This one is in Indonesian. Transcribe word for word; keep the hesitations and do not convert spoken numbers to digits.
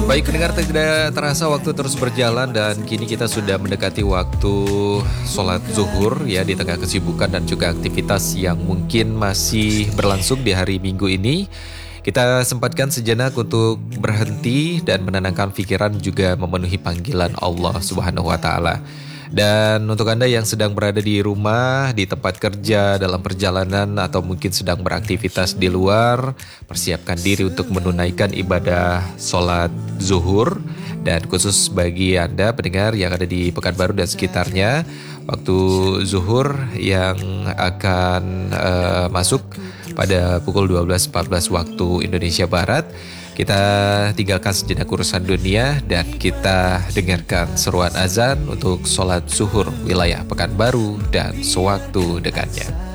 Baik pendengar, tidak terasa waktu terus berjalan dan kini kita sudah mendekati waktu sholat zuhur ya, di tengah kesibukan dan juga aktivitas yang mungkin masih berlangsung di hari Minggu ini. Kita sempatkan sejenak untuk berhenti dan menenangkan pikiran, juga memenuhi panggilan Allah Subhanahu wa Ta'ala. Dan untuk Anda yang sedang berada di rumah, di tempat kerja, dalam perjalanan, atau mungkin sedang beraktivitas di luar, persiapkan diri untuk menunaikan ibadah sholat zuhur. Dan khusus bagi Anda pendengar yang ada di Pekanbaru dan sekitarnya, waktu zuhur yang akan uh, masuk pada pukul dua belas empat belas waktu Indonesia Barat. Kita tinggalkan sejenak urusan dunia dan kita dengarkan seruan azan untuk sholat zuhur wilayah Pekanbaru dan sewaktu dekatnya.